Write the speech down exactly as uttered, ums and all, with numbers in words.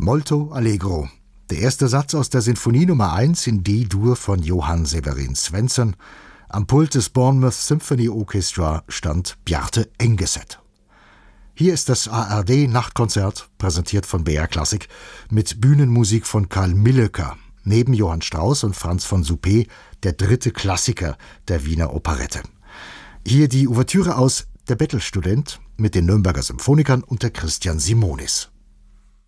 Molto Allegro. Der erste Satz aus der Sinfonie Nummer eins in D-Dur von Johann Severin Svensson. Am Pult des Bournemouth Symphony Orchestra stand Bjarte Engeset. Hier ist das A R D-Nachtkonzert, präsentiert von B R Klassik, mit Bühnenmusik von Karl Millöcker, neben Johann Strauss und Franz von Suppé der dritte Klassiker der Wiener Operette. Hier die Ouvertüre aus Der Bettelstudent mit den Nürnberger Symphonikern unter Christian Simonis.